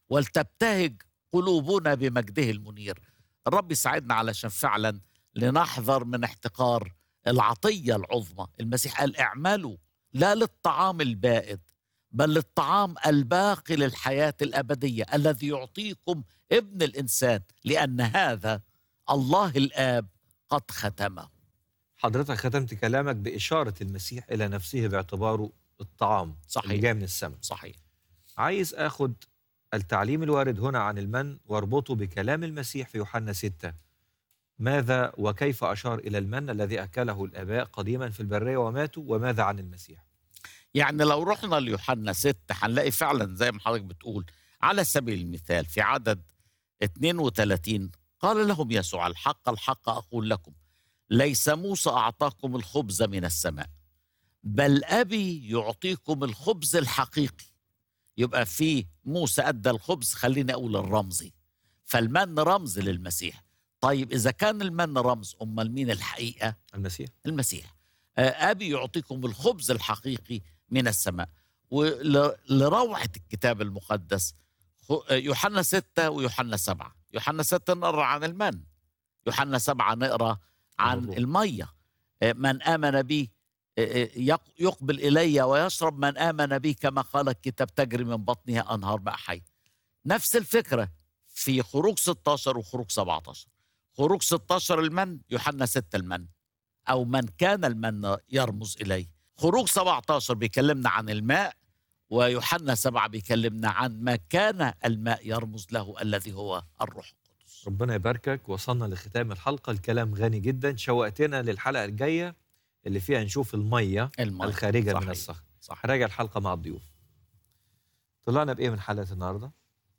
ولتبتهج قلوبنا بمجده المنير. الرب يساعدنا علشان فعلا لنحذر من احتقار العطية العظمى. المسيح قال اعملوا لا للطعام البائد بل للطعام الباقي للحياة الأبدية الذي يعطيكم ابن الإنسان، لأن هذا الله الآب قد ختمه. حضرتك ختمت كلامك بإشارة المسيح إلى نفسه باعتباره الطعام اللي صحيح. جاي من السماء. صحيح. عايز أخد التعليم الوارد هنا عن المن واربطه بكلام المسيح في يوحنا 6. ماذا وكيف أشار إلى المن الذي أكله الآباء قديما في البرية وماتوا، وماذا عن المسيح؟ يعني لو رحنا ليوحنا 6 هنلاقي فعلا زي ما حضرتك بتقول. على سبيل المثال في عدد 32 قال لهم يسوع الحق الحق أقول لكم ليس موسى أعطاكم الخبز من السماء بل أبي يعطيكم الخبز الحقيقي. يبقى في موسى أدى الخبز، خليني أقول الرمزي، فالمن رمز للمسيح. طيب إذا كان المن رمز، أمال مين الحقيقة؟ المسيح. المسيح. أبي يعطيكم الخبز الحقيقي من السماء. ولروعة الكتاب المقدس يوحنا 6 ويوحنا 7. يوحنا 6 نقرأ عن المن، يوحنا 7 نقرأ عن المية. من آمن بي يقبل إلي ويشرب، من آمن بي كما قال الكتاب تجري من بطنها أنهار ماء حي. نفس الفكرة في خروج 16 وخروج 17. خروج 16 المن، يوحنا 6 المن أو من كان المن يرمز إليه. خروج 17 بيكلمنا عن الماء، ويوحنا 7 بيكلمنا عن ما كان الماء يرمز له الذي هو الروح القدس. ربنا يباركك. وصلنا لختام الحلقة، الكلام غني جدا، شوقتنا للحلقة الجاية اللي فيها نشوف المية الخارجة من الصخر. هراجع الحلقة مع الضيوف. طلعنا بإيه من حلقة النهاردة؟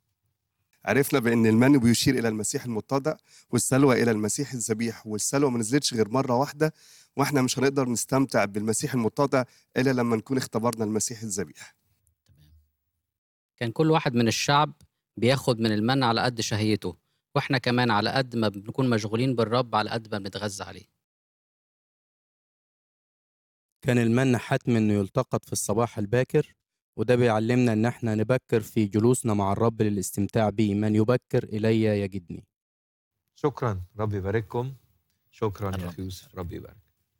عرفنا بأن المن بيشير إلى المسيح المتضع، والسلوى إلى المسيح الذبيح، والسلوى ما نزلتش غير مرة واحدة، وإحنا مش هنقدر نستمتع بالمسيح المتضع إلا لما نكون اختبرنا المسيح الذبيح. كان كل واحد من الشعب بياخد من المن على قد شهيته، وإحنا كمان على قد ما بنكون مشغولين بالرب على قد ما بنتغذى عليه. كان المن حتم إنه يلتقط في الصباح الباكر، وده بيعلمنا إن احنا نبكر في جلوسنا مع الرب للاستمتاع به. من يبكر إلي يجدني. شكرا، رب يبارككم. شكرا يا أخي يوسف، رب يبارك.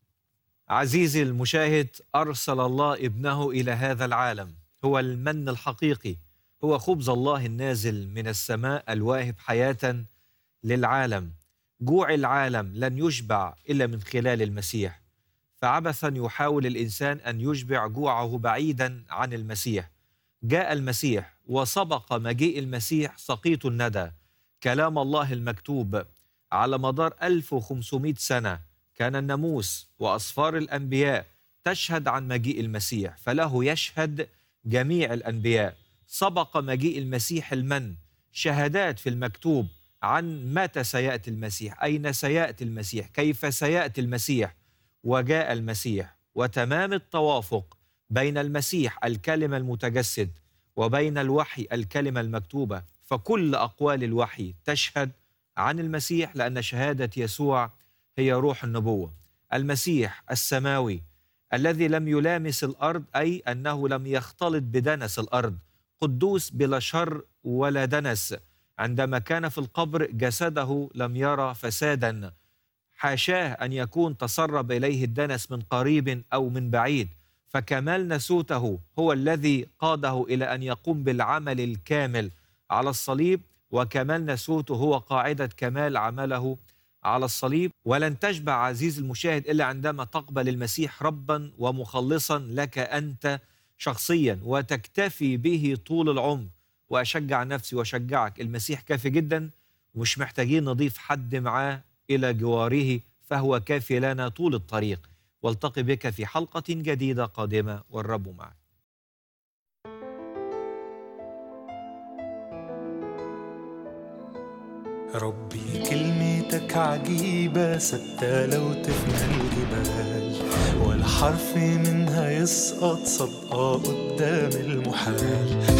عزيزي المشاهد، أرسل الله ابنه إلى هذا العالم، هو المن الحقيقي، هو خبز الله النازل من السماء الواهب حياة للعالم. جوع العالم لن يشبع إلا من خلال المسيح، فعبثا يحاول الإنسان أن يشبع جوعه بعيدا عن المسيح. جاء المسيح، وسبق مجيء المسيح سقيط الندى، كلام الله المكتوب على مدار 1500 سنة. كان الناموس وأسفار الأنبياء تشهد عن مجيء المسيح، فله يشهد جميع الأنبياء. سبق مجيء المسيح المن، شهادات في المكتوب عن متى سيأتي المسيح، أين سيأتي المسيح، كيف سيأتي المسيح. وجاء المسيح، وتمام التوافق بين المسيح الكلمة المتجسد وبين الوحي الكلمة المكتوبة. فكل أقوال الوحي تشهد عن المسيح، لأن شهادة يسوع هي روح النبوة. المسيح السماوي الذي لم يلامس الأرض، أي أنه لم يختلط بدنس الأرض، قدوس بلا شر ولا دنس. عندما كان في القبر جسده لم يرى فسادا، حاشاه أن يكون تسرب إليه الدنس من قريب أو من بعيد. فكمال نسوته هو الذي قاده إلى أن يقوم بالعمل الكامل على الصليب، وكمال نسوته هو قاعدة كمال عمله على الصليب. ولن تشبع عزيز المشاهد إلا عندما تقبل المسيح ربا ومخلصا لك أنت شخصيا، وتكتفي به طول العمر. وأشجع نفسي وأشجعك، المسيح كافي جدا، ومش محتاجين نضيف حد معاه إلى جواره، فهو كافي لنا طول الطريق. والتقي بك في حلقة جديدة قادمة، والرب معك. ربي كلمتك عجيبة، ثابتة لو تفنى الجبال، ولا حرف منها يسقط صدقة قدام المحال.